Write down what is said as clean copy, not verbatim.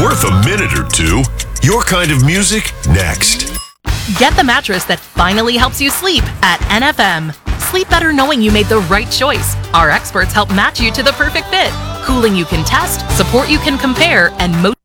Worth a minute or two. Your kind of music next. Get the mattress that finally helps you sleep at NFM. Sleep better knowing you made the right choice. Our experts help match you to the perfect fit. Cooling you can test, support you can compare, and